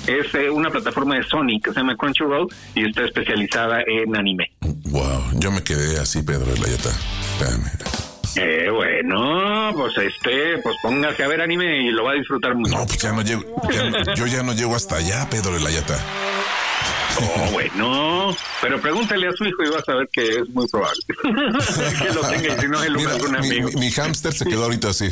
Es una plataforma de Sony que se llama Crunchyroll y está especializada en anime. Wow, yo me quedé así, Pedro de la Yata. Bueno, pues pues póngase a ver anime y lo va a disfrutar mucho. No, pues yo ya no llego hasta allá, Pedro de la Yata. Oh, bueno, pero pregúntale a su hijo y vas a ver que es muy probable que lo tenga, y si no, él algún amigo. Mi hámster se quedó ahorita así.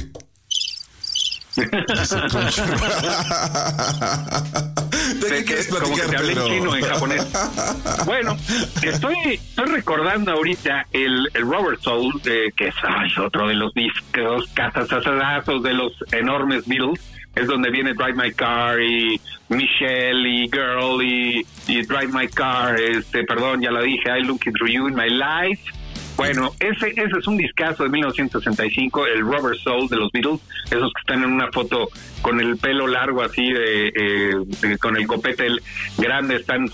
¿De qué quieres platicar, como que te hablé en chino, en japonés. Bueno, estoy recordando ahorita el Rubber Soul, que es otro de los discos cazazazazos de los enormes Beatles. Es donde viene Drive My Car y Michelle y Girl y Drive My Car, perdón, ya lo dije, I Looking Through You in My Life. Bueno, ese es un discazo de 1965, el Rubber Soul de los Beatles, esos que están en una foto con el pelo largo así con el copete grande, están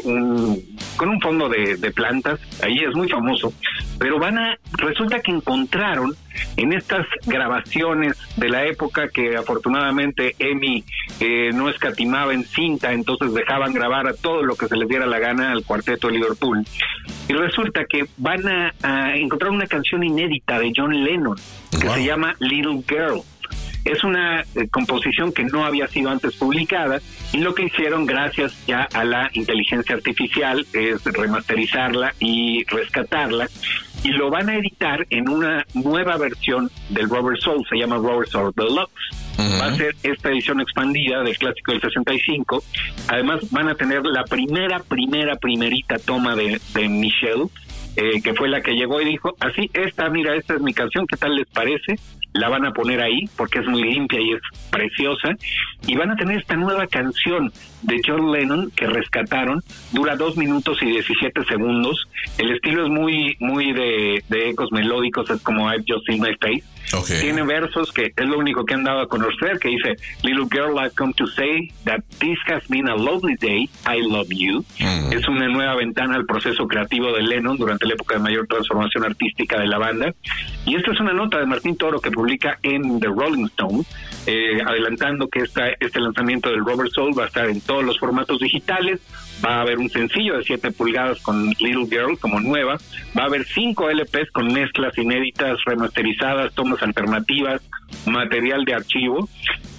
con un fondo de plantas, ahí es muy famoso, pero resulta que encontraron en estas grabaciones de la época que afortunadamente EMI no escatimaba en cinta, entonces dejaban grabar a todo lo que se les diera la gana al cuarteto de Liverpool, y resulta que van a encontrar una canción inédita de John Lennon que se llama Little Girl. Es una composición que no había sido antes publicada, y lo que hicieron gracias ya a la inteligencia artificial es remasterizarla y rescatarla, y lo van a editar en una nueva versión del Rubber Soul, se llama Rubber Soul Deluxe. Va a ser esta edición expandida del clásico del 65. Además van a tener la primerita toma de Michelle, que fue la que llegó y dijo, así, esta es mi canción, ¿qué tal les parece? La van a poner ahí porque es muy limpia y es preciosa, y van a tener esta nueva canción de John Lennon que rescataron, dura 2 minutos y 17 segundos, el estilo es muy de ecos melódicos, es como I've Just Seen My Face. Okay. Tiene versos que es lo único que han dado a conocer, que dice, Little girl, I've come to say that this has been a lovely day, I love you. Es una nueva ventana al proceso creativo de Lennon durante la época de mayor transformación artística de la banda, y esta es una nota de Martín Toro que publica en The Rolling Stone, adelantando que este lanzamiento del Rubber Soul va a estar en todos los formatos digitales. Va a haber un sencillo de 7 pulgadas con Little Girl como nueva, va a haber 5 LPs con mezclas inéditas, remasterizadas, tomas alternativas, material de archivo,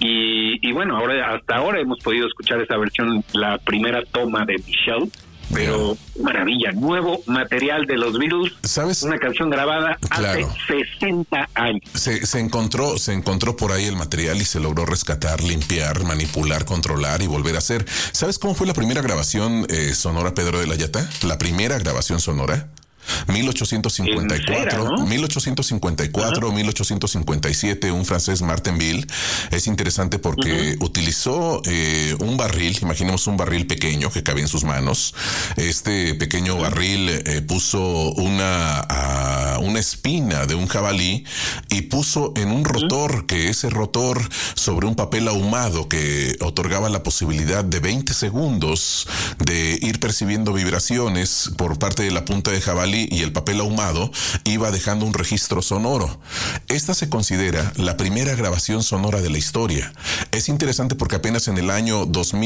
y bueno, hasta ahora hemos podido escuchar esa versión, la primera toma de Michelle, pero maravilla, nuevo material de los Beatles, ¿sabes? Una canción grabada hace 60 años. Se encontró por ahí el material y se logró rescatar, limpiar, manipular, controlar y volver a hacer. ¿Sabes cómo fue la primera grabación sonora, Pedro de la Yata? La primera grabación sonora. 1854, ¿no? 1854, 1857, un francés, Martinville. Es interesante porque utilizó un barril, imaginemos un barril pequeño que cabía en sus manos. Este pequeño barril puso una espina de un jabalí y puso en un rotor, que ese rotor sobre un papel ahumado que otorgaba la posibilidad de 20 segundos de ir percibiendo vibraciones por parte de la punta de jabalí, y el papel ahumado iba dejando un registro sonoro. Esta se considera la primera grabación sonora de la historia. Es interesante porque apenas en el año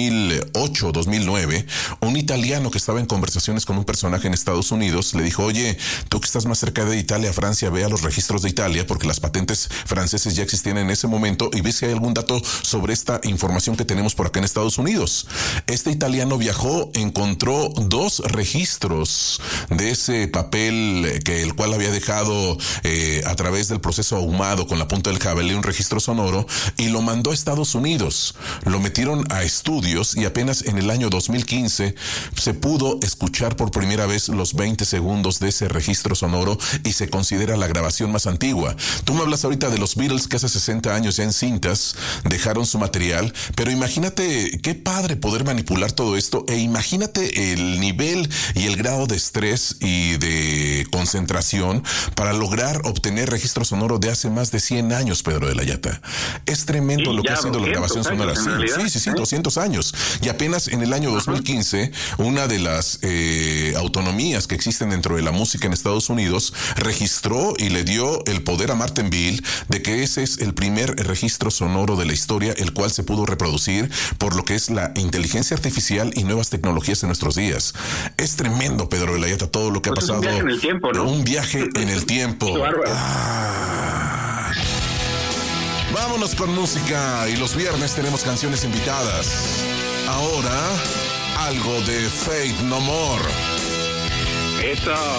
2008-2009, un italiano que estaba en conversaciones con un personaje en Estados Unidos le dijo, oye, tú que estás más cerca de Italia, Francia, ve a los registros de Italia, porque las patentes franceses ya existían en ese momento, y ve si hay algún dato sobre esta información que tenemos por acá en Estados Unidos. Este italiano viajó, encontró 2 registros de ese papel el cual había dejado a través del proceso ahumado con la punta del jabalí un registro sonoro, y lo mandó a Estados Unidos. Lo metieron a estudios y apenas en el año 2015 se pudo escuchar por primera vez los 20 segundos de ese registro sonoro, y se considera la grabación más antigua. Tú me hablas ahorita de los Beatles que hace 60 años ya en cintas dejaron su material, pero imagínate qué padre poder manipular todo esto, e imagínate el nivel y el grado de estrés y de de concentración para lograr obtener registro sonoro de hace más de 100 años, Pedro de la Yata. Es tremendo lo que ha sido la grabación sonora. Sí, 200 años. Y apenas en el año 2015, una de las autonomías que existen dentro de la música en Estados Unidos registró y le dio el poder a Martinville de que ese es el primer registro sonoro de la historia, el cual se pudo reproducir por lo que es la inteligencia artificial y nuevas tecnologías en nuestros días. Es tremendo, Pedro de la Yata, todo lo que ha pasado. Un viaje en el tiempo, ¿no? Un viaje en el tiempo. Vámonos con música y los viernes tenemos canciones invitadas. Ahora, algo de Faith No More. Eso.